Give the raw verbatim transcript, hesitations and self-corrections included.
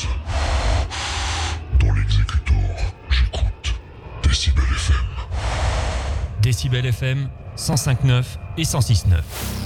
Mars. Dans l'exécutor, j'écoute Décibel F M. Décibel F M, cent cinq virgule neuf et cent six virgule neuf.